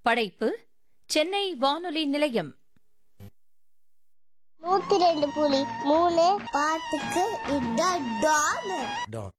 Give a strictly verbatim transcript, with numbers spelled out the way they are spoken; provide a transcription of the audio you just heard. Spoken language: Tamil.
படைப்பு சென்னை வானொலி நிலையம். நூத்தி ரெண்டு புள்ளி மூணு பாட்டுக்கு இதான் டான்.